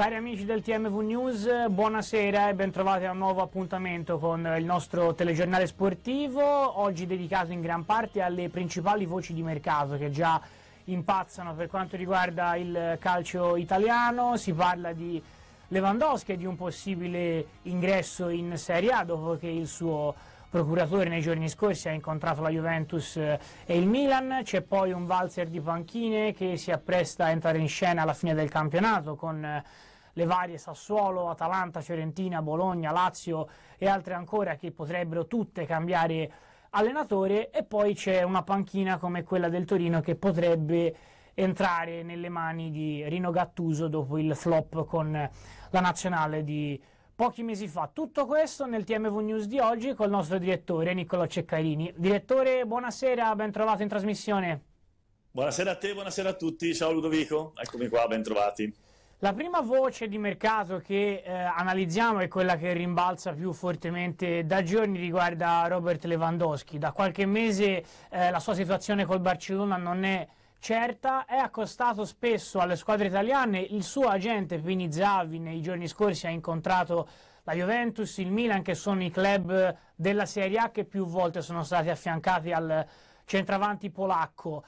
Cari amici del TMV News, buonasera e bentrovati a un nuovo appuntamento con il nostro telegiornale sportivo, oggi dedicato in gran parte alle principali voci di mercato che già impazzano per quanto riguarda il calcio italiano. Si parla di Lewandowski e di un possibile ingresso in Serie A dopo che il suo procuratore nei giorni scorsi ha incontrato la Juventus e il Milan. C'è poi un valzer di panchine che si appresta a entrare in scena alla fine del campionato con le varie Sassuolo, Atalanta, Fiorentina, Bologna, Lazio e altre ancora che potrebbero tutte cambiare allenatore, e poi c'è una panchina come quella del Torino che potrebbe entrare nelle mani di Rino Gattuso dopo il flop con la nazionale di pochi mesi fa. Tutto questo nel TMV News di oggi col nostro direttore Niccolò Ceccarini. Direttore, buonasera, ben trovato in trasmissione. Buonasera a te, buonasera a tutti, ciao Ludovico, eccomi qua, ben trovati. La prima voce di mercato che analizziamo è quella che rimbalza più fortemente da giorni, riguarda Robert Lewandowski. Da qualche mese la sua situazione col Barcellona non è certa, è accostato spesso alle squadre italiane. Il suo agente Pini Zahavi nei giorni scorsi ha incontrato la Juventus, il Milan, che sono i club della Serie A che più volte sono stati affiancati al centravanti polacco.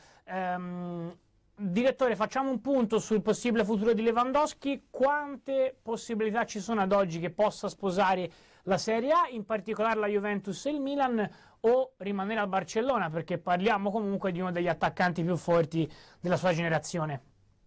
Direttore, facciamo un punto sul possibile futuro di Lewandowski. Quante possibilità ci sono ad oggi che possa sposare la Serie A, in particolare la Juventus e il Milan, o rimanere al Barcellona, perché parliamo comunque di uno degli attaccanti più forti della sua generazione?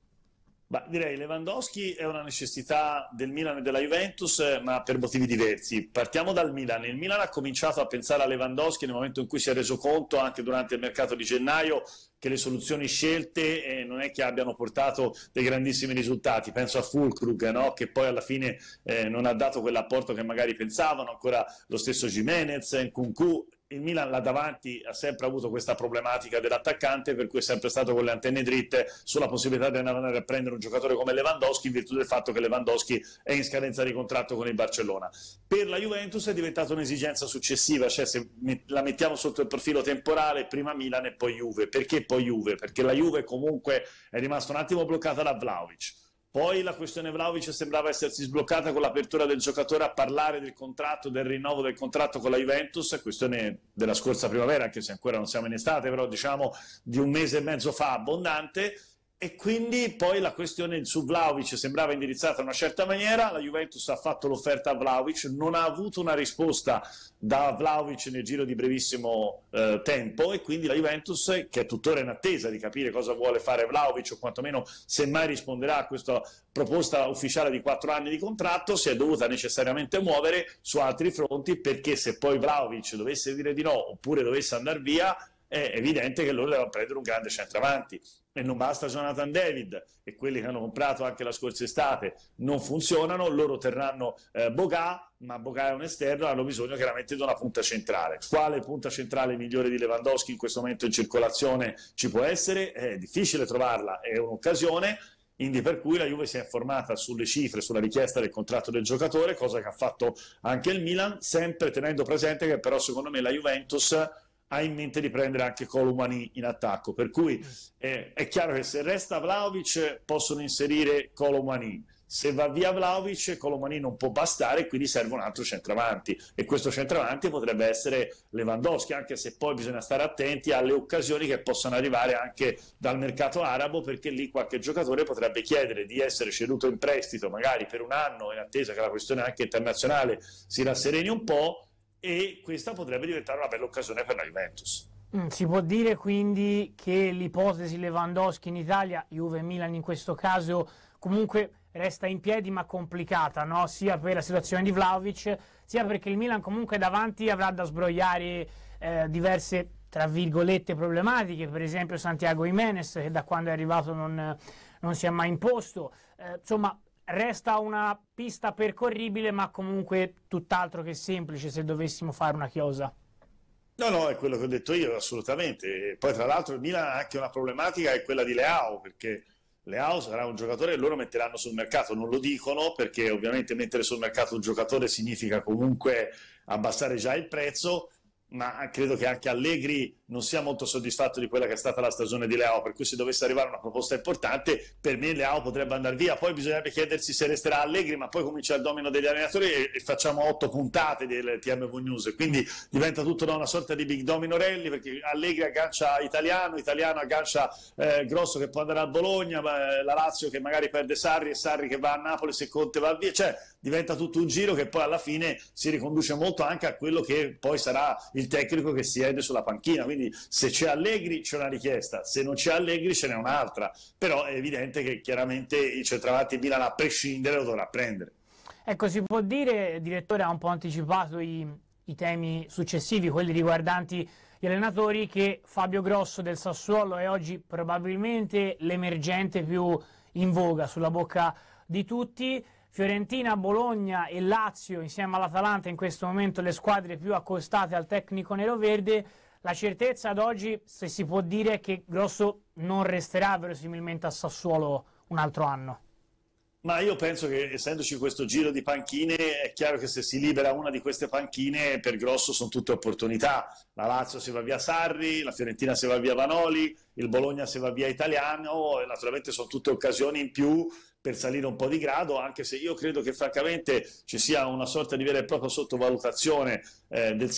Direi Lewandowski è una necessità del Milan e della Juventus, ma per motivi diversi. Partiamo dal Milan. Il Milan ha cominciato a pensare a Lewandowski nel momento in cui si è reso conto, anche durante il mercato di gennaio, che le soluzioni scelte non è che abbiano portato dei grandissimi risultati. Penso a Füllkrug, no? Che poi alla fine non ha dato quell'apporto che magari pensavano, ancora lo stesso Gimenez, Nkunku. Il Milan là davanti ha sempre avuto questa problematica dell'attaccante, per cui è sempre stato con le antenne dritte sulla possibilità di andare a prendere un giocatore come Lewandowski, in virtù del fatto che Lewandowski è in scadenza di contratto con il Barcellona. Per la Juventus è diventata un'esigenza successiva, cioè se la mettiamo sotto il profilo temporale, prima Milan e poi Juve. Perché poi Juve? Perché la Juve comunque è rimasta un attimo bloccata da Vlahovic. Poi la questione Vlahovic sembrava essersi sbloccata con l'apertura del giocatore a parlare del contratto, del rinnovo del contratto con la Juventus, questione della scorsa primavera, anche se ancora non siamo in estate, però diciamo di un mese e mezzo fa abbondante. E quindi poi la questione su Vlahovic sembrava indirizzata in una certa maniera. La Juventus ha fatto l'offerta a Vlahovic, non ha avuto una risposta da Vlahovic nel giro di brevissimo tempo, e quindi la Juventus, che è tuttora in attesa di capire cosa vuole fare Vlahovic, o quantomeno se mai risponderà a questa proposta ufficiale di 4 anni di contratto, si è dovuta necessariamente muovere su altri fronti, perché se poi Vlahovic dovesse dire di no oppure dovesse andare via, è evidente che loro devono prendere un grande centravanti. E non basta Jonathan David, e quelli che hanno comprato anche la scorsa estate non funzionano. Loro terranno Boga, ma Boga è un esterno, hanno bisogno chiaramente di una punta centrale. Quale punta centrale migliore di Lewandowski in questo momento in circolazione ci può essere? È difficile trovarla, è un'occasione. Quindi per cui la Juve si è informata sulle cifre, sulla richiesta del contratto del giocatore, cosa che ha fatto anche il Milan, sempre tenendo presente che però secondo me la Juventus ha in mente di prendere anche Kolo Muani in attacco, per cui è chiaro che se resta Vlahovic possono inserire Kolo Muani. Se va via Vlahovic, Kolo Muani non può bastare, quindi serve un altro centravanti, e questo centravanti potrebbe essere Lewandowski, anche se poi bisogna stare attenti alle occasioni che possono arrivare anche dal mercato arabo, perché lì qualche giocatore potrebbe chiedere di essere ceduto in prestito magari per un anno, in attesa che la questione anche internazionale si rassereni un po', e questa potrebbe diventare una bella occasione per la Juventus. Si può dire quindi che l'ipotesi Lewandowski in Italia, Juve e Milan in questo caso, comunque resta in piedi ma complicata, no? Sia per la situazione di Vlahovic, sia perché il Milan comunque davanti avrà da sbrogliare diverse, tra virgolette, problematiche, per esempio Santiago Jimenez, che da quando è arrivato non si è mai imposto. Insomma, resta una pista percorribile, ma comunque tutt'altro che semplice se dovessimo fare una chiosa. No, è quello che ho detto io, assolutamente. Poi tra l'altro il Milan ha anche una problematica, è quella di Leao, perché Leao sarà un giocatore che loro metteranno sul mercato, non lo dicono, perché ovviamente mettere sul mercato un giocatore significa comunque abbassare già il prezzo, ma credo che anche Allegri non sia molto soddisfatto di quella che è stata la stagione di Leao, per cui se dovesse arrivare una proposta importante, per me Leao potrebbe andare via. Poi bisognerebbe chiedersi se resterà Allegri, ma poi comincia il domino degli allenatori e facciamo 8 puntate del TMV News, quindi diventa tutto una sorta di big domino rally, perché Allegri aggancia Italiano, Italiano aggancia Grosso che può andare a Bologna, la Lazio che magari perde Sarri e Sarri che va a Napoli se Conte va via, cioè diventa tutto un giro che poi alla fine si riconduce molto anche a quello che poi sarà il tecnico che siede sulla panchina. Quindi se c'è Allegri c'è una richiesta, se non c'è Allegri ce n'è un'altra, però è evidente che chiaramente il centravanti Milan a prescindere lo dovrà prendere. Ecco, si può dire, il direttore ha un po' anticipato i temi successivi, quelli riguardanti gli allenatori, che Fabio Grosso del Sassuolo è oggi probabilmente l'emergente più in voga, sulla bocca di tutti. Fiorentina, Bologna e Lazio insieme all'Atalanta in questo momento le squadre più accostate al tecnico neroverde. La certezza ad oggi, se si può dire, è che Grosso non resterà verosimilmente a Sassuolo un altro anno. Ma io penso che, essendoci questo giro di panchine, è chiaro che se si libera una di queste panchine, per Grosso sono tutte opportunità. La Lazio se va via Sarri, la Fiorentina se va via Vanoli, il Bologna se va via Italiano, e naturalmente sono tutte occasioni in più per salire un po' di grado, anche se io credo che francamente ci sia una sorta di vera e propria sottovalutazione del